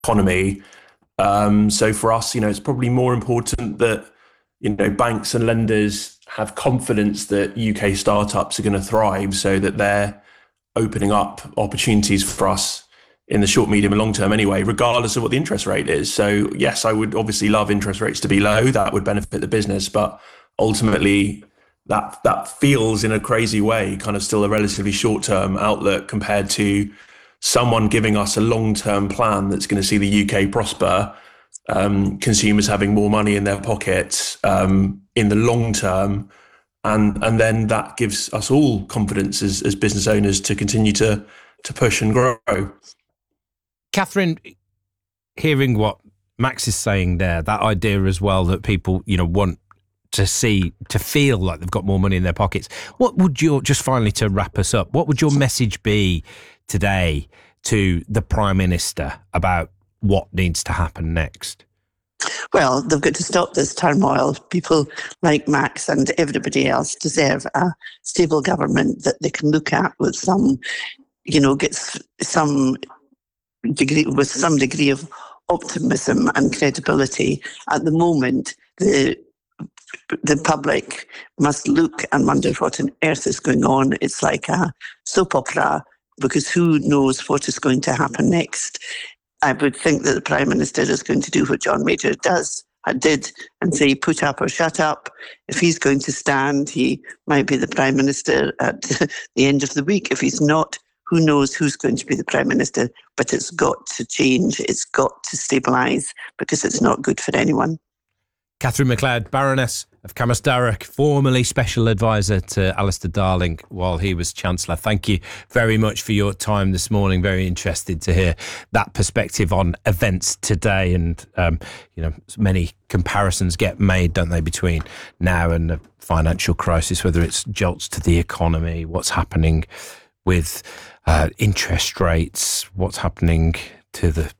economy. So for us, it's probably more important that, banks and lenders have confidence that UK startups are going to thrive so that they're opening up opportunities for us in the short, medium and long term anyway, regardless of what the interest rate is. So yes, I would obviously love interest rates to be low. That would benefit the business, but ultimately that feels in a crazy way kind of still a relatively short term outlook compared to someone giving us a long term plan that's going to see the UK prosper, consumers having more money in their pockets in the long term. And then that gives us all confidence as business owners to continue to push and grow. Catherine, hearing what Max is saying there, that idea as well that people, want to feel like they've got more money in their pockets. What would just finally to wrap us up, what would your message be today to the Prime Minister about what needs to happen next? Well, they've got to stop this turmoil. People like Max and everybody else deserve a stable government that they can look at with some, gets some degree of optimism and credibility. At the moment, the public must look and wonder what on earth is going on. It's like a soap opera because who knows what is going to happen next. I would think that the Prime Minister is going to do what John Major did and say, put up or shut up. If he's going to stand, he might be the Prime Minister at the end of the week. If he's not, who knows who's going to be the Prime Minister. But it's got to change. It's got to stabilise because it's not good for anyone. Catherine MacLeod, Baroness of Camasdarroch, formerly Special Advisor to Alistair Darling while he was Chancellor. Thank you very much for your time this morning. Very interested to hear that perspective on events today. And, many comparisons get made, don't they, between now and the financial crisis, whether it's jolts to the economy, what's happening with interest rates, what's happening to the